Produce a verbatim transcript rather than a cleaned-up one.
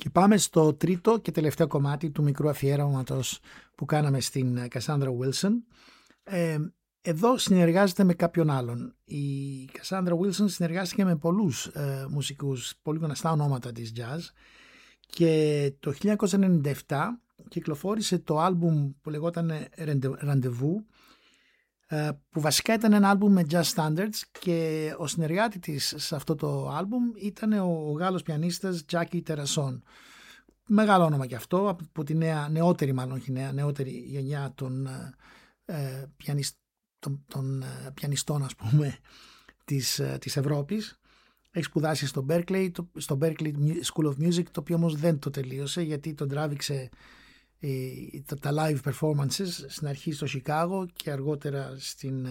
Και πάμε στο τρίτο και τελευταίο κομμάτι του μικρού αφιέρωματος που κάναμε στην Cassandra Wilson. Ε, εδώ συνεργάζεται με κάποιον άλλον. Η Cassandra Wilson συνεργάστηκε με πολλούς ε, μουσικούς, πολύ γνωστά ονόματα της jazz, και το χίλια εννιακόσια ενενήντα επτά κυκλοφόρησε το άλμπουμ που λεγόταν Rendezvous, που βασικά ήταν ένα άλμπουμ με jazz standards, και ο συνεργάτη της σε αυτό το άλμπουμ ήταν ο Γάλλος πιανίστας Jackie Terrasson. Μεγάλο όνομα και αυτό, από τη νέα, νεότερη μάλλον όχι νέα, νεότερη γενιά των, ε, πιανισ, των, των ε, πιανιστών, ας πούμε, της, ε, της Ευρώπης. Έχει σπουδάσει στο Berkeley, το, στο Berkeley School of Music, το οποίο όμως δεν το τελείωσε γιατί τον τράβηξε τα live performances στην αρχή στο Σικάγο και αργότερα στην